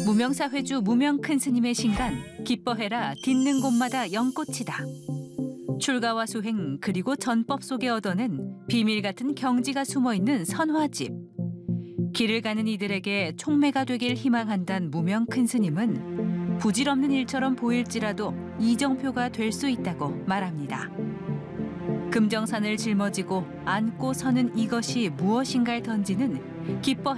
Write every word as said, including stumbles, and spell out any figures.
무명사회주 무명 큰 스님의 신간 기뻐해라 딛는 곳마다 연꽃이다. 출가와 수행 그리고 전법 속에 얻어낸 비밀 같은 경지가 숨어있는 선화집. 길을 가는 이들에게 촉매가 되길 희망한단 무명 큰 스님은 부질없는 일처럼 보일지라도 이정표가 될 수 있다고 말합니다. 금정산을 짊어지고 안고 서는 이것이 무엇인가를 던지는 기뻐